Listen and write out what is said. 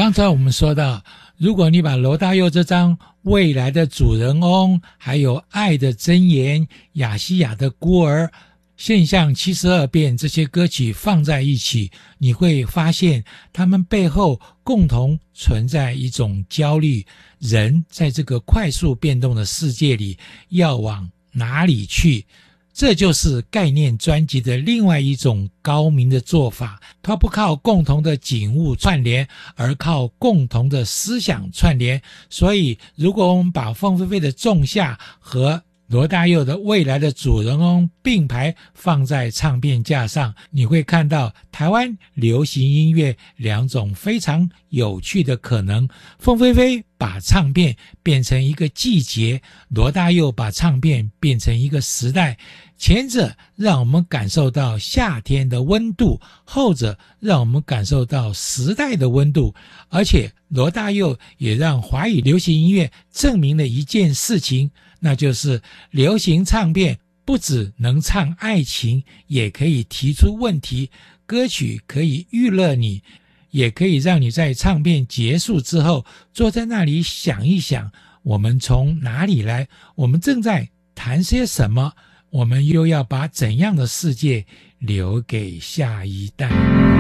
刚才我们说到，如果你把罗大佑这张未来的主人翁，还有爱的箴言、亚细亚的孤儿、现象72变这些歌曲放在一起，你会发现他们背后共同存在一种焦虑，人在这个快速变动的世界里要往哪里去。这就是概念专辑的另外一种高明的做法，它不靠共同的景物串联，而靠共同的思想串联。所以如果我们把凤飞飞的仲夏和罗大佑的未来的主人翁并排放在唱片架上，你会看到台湾流行音乐两种非常有趣的可能。凤飞飞把唱片变成一个季节，罗大佑把唱片变成一个时代。前者让我们感受到夏天的温度，后者让我们感受到时代的温度。而且罗大佑也让华语流行音乐证明了一件事情，那就是流行唱片不只能唱爱情，也可以提出问题，歌曲可以娱乐你，也可以让你在唱片结束之后坐在那里想一想，我们从哪里来，我们正在谈些什么，我们又要把怎样的世界留给下一代。